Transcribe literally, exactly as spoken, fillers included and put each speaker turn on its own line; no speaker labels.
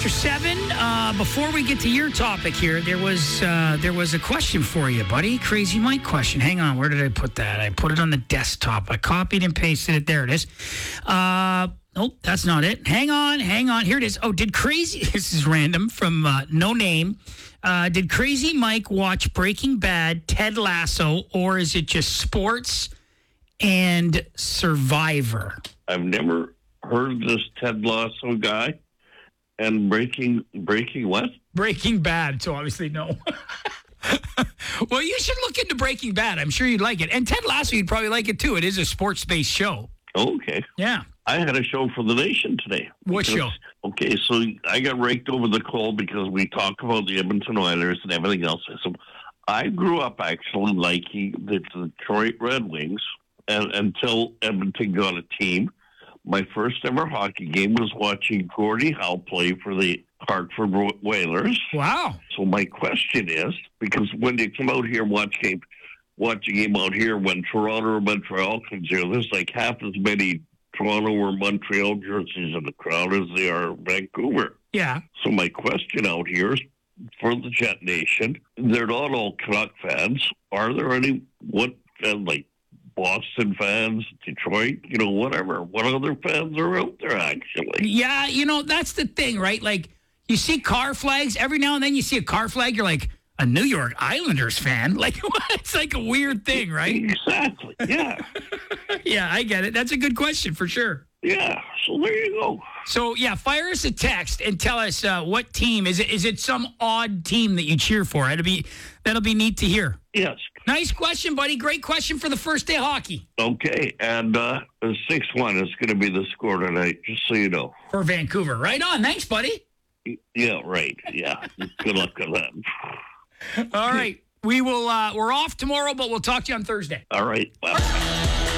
after seven. Uh, before we get to your topic here, there was uh, there was a question for you, buddy. Crazy Mike question. Hang on, where did I put that? I put it on the desktop. I copied and pasted it. There it is. Uh, oh, that's not it. Hang on, hang on. Here it is. Oh, did Crazy? This is random from uh, No Name. Uh, did Crazy Mike watch Breaking Bad, Ted Lasso, or is it just sports and Survivor?
I've never heard of this Ted Lasso guy. And Breaking Breaking what?
Breaking Bad, so obviously no. Well, you should look into Breaking Bad. I'm sure you'd like it. And Ted Lasso, you'd probably like it too. It is a sports-based show.
Okay.
Yeah.
I had a show for the nation today.
What
because,
show?
Okay, so I got raked over the coal because we talk about the Edmonton Oilers and everything else. So I grew up actually liking the Detroit Red Wings and, until Edmonton got a team. My first ever hockey game was watching Gordie Howe play for the Hartford Whalers.
Wow.
So my question is, because when you come out here and watch game, watch a game out here, when Toronto or Montreal comes here, there's like half as many Toronto or Montreal jerseys in the crowd as they are Vancouver.
Yeah.
So my question out here is, for the Jet Nation, they're not all Canuck fans. Are there any, what, uh, like, Boston fans, Detroit, you know, whatever. What other fans are out there, actually?
Yeah, you know, that's the thing, right? Like, you see car flags. Every now and then you see a car flag. You're like, a New York Islanders fan? Like, it's like a weird thing, right?
Exactly, yeah.
Yeah, I get it. That's a good question for sure.
Yeah, so there you go.
So, yeah, fire us a text and tell us uh, what team. Is it is it some odd team that you cheer for? That'll be, that'll be neat to hear.
Yes.
Nice question, buddy. Great question for the first day of hockey.
Okay, and uh, six one is going to be the score tonight, just so you know.
For Vancouver. Right on. Thanks, buddy.
Yeah, right. Yeah. Good luck with that.
All right. We will, uh, we're off tomorrow, but we'll talk to you on Thursday.
All right. Well.